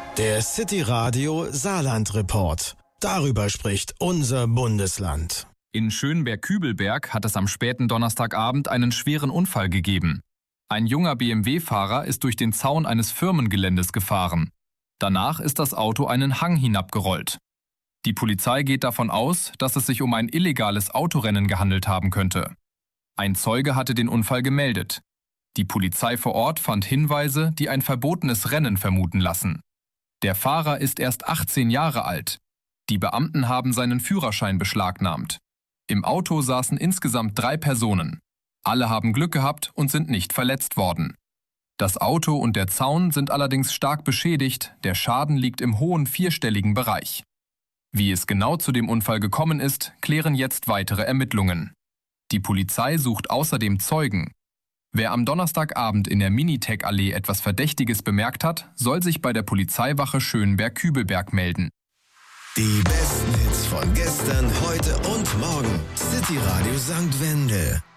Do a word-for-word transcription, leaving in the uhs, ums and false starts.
Der City Radio Saarland Report. Darüber spricht unser Bundesland. In Schönberg-Kübelberg hat es am späten Donnerstagabend einen schweren Unfall gegeben. Ein junger B M W-Fahrer ist durch den Zaun eines Firmengeländes gefahren. Danach ist das Auto einen Hang hinabgerollt. Die Polizei geht davon aus, dass es sich um ein illegales Autorennen gehandelt haben könnte. Ein Zeuge hatte den Unfall gemeldet. Die Polizei vor Ort fand Hinweise, die ein verbotenes Rennen vermuten lassen. Der Fahrer ist erst achtzehn Jahre alt. Die Beamten haben seinen Führerschein beschlagnahmt. Im Auto saßen insgesamt drei Personen. Alle haben Glück gehabt und sind nicht verletzt worden. Das Auto und der Zaun sind allerdings stark beschädigt, der Schaden liegt im hohen vierstelligen Bereich. Wie es genau zu dem Unfall gekommen ist, klären jetzt weitere Ermittlungen. Die Polizei sucht außerdem Zeugen. Wer am Donnerstagabend in der Minitech-Allee etwas Verdächtiges bemerkt hat, soll sich bei der Polizeiwache Schönberg-Kübelberg melden. Die besten Hits von gestern, heute und morgen. City Radio Sankt Wendel.